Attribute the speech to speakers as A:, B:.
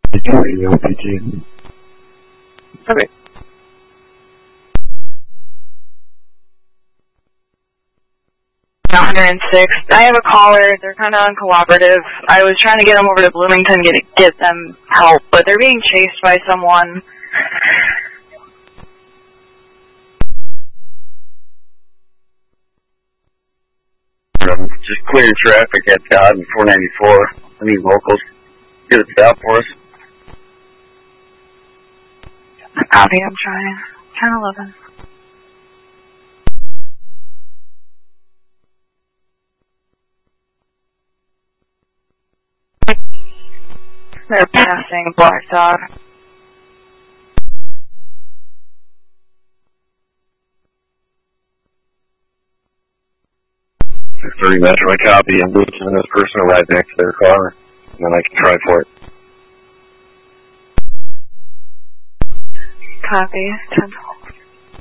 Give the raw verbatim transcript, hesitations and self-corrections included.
A: L P G.
B: Okay. one hundred six. I have a caller. They're kind of uncooperative. I was trying to get them over to Bloomington to get, get them help, but they're being chased by someone.
C: Just clearing traffic at Todd and four ninety-four. I need locals. Get it south for us.
B: Copy, I'm trying. ten eleven. They're passing Black Dog.
C: six thirty Metro, I copy. I'm looking for this person to ride next to their car, and then I can try for it.
B: Copy, ten twelve.